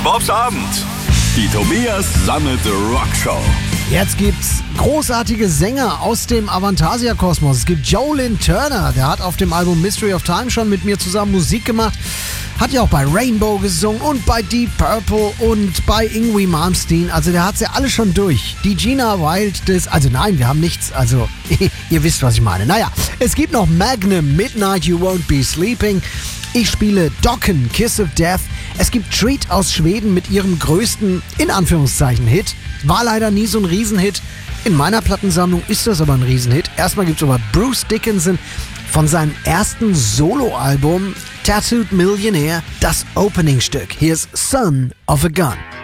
Bobs Abend. Die Tobias Sammelte Rockshow. Jetzt gibt's großartige Sänger aus dem Avantasia-Kosmos. Es gibt Joe Turner, der hat auf dem Album Mystery of Time schon mit mir zusammen Musik gemacht. Hat ja auch bei Rainbow gesungen und bei Deep Purple und bei Yngwie Malmsteen. Also der hat's ja alle schon durch. Die Gina Wild also nein, wir haben nichts. Also ihr wisst, was ich meine. Naja, es gibt noch Magnum, Midnight You Won't Be Sleeping. Ich spiele Dokken, Kiss of Death. Es gibt Treat aus Schweden mit ihrem größten, in Anführungszeichen, Hit. War leider nie so ein Riesenhit. In meiner Plattensammlung ist das aber ein Riesenhit. Erstmal gibt's aber Bruce Dickinson von seinem ersten Soloalbum Tattooed Millionaire, das Openingsstück. Hier ist Son of a Gun.